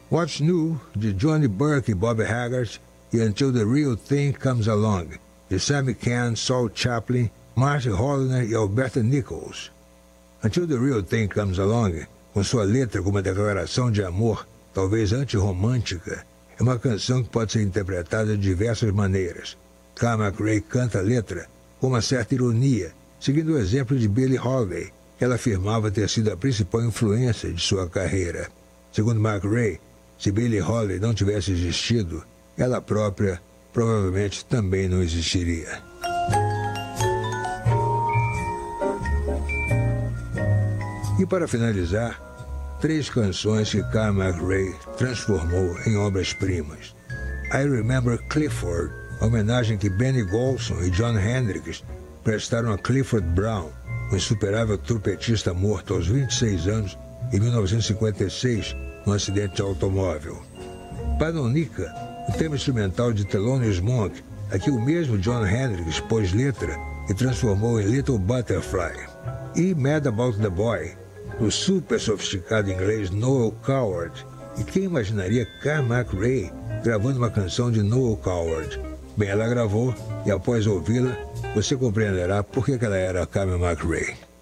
What's New, de Johnny Burke e Bob Haggart, e Until the Real Thing Comes Along, de Sammy Cahn, Saul Chaplin, Marty Hollner e Alberta Nichols. Until the Real Thing Comes Along, com sua letra como uma declaração de amor, talvez antirromântica, é uma canção que pode ser interpretada de diversas maneiras. Kyle McRae canta a letra com uma certa ironia, seguindo o exemplo de Billie Holiday, que ela afirmava ter sido a principal influência de sua carreira. Segundo McRae, se Billie Holiday não tivesse existido, ela própria provavelmente também não existiria. E para finalizar, 3 canções que Kyle McRae transformou em obras-primas. I Remember Clifford, a homenagem que Benny Golson e Jon Hendricks prestaram a Clifford Brown, um insuperável trompetista morto aos 26 anos em 1956, num acidente de automóvel. Panonica, o tema instrumental de Thelonious Monk, a que o mesmo Jon Hendricks pôs letra e transformou em Little Butterfly. E Mad About the Boy, do super sofisticado inglês Noel Coward. E quem imaginaria Kyle McRae gravando uma canção de Noel Coward? Bem, ela gravou e após ouvi-la, você compreenderá por que ela era Kyle McRae.